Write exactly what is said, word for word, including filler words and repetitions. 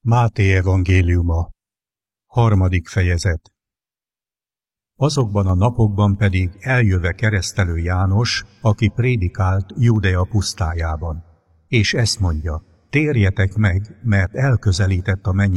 Máté evangéliuma, harmadik fejezet. Azokban a napokban pedig eljöve keresztelő János, aki prédikált Júdea pusztájában, és ezt mondja: térjetek meg, mert elközelített a mennyek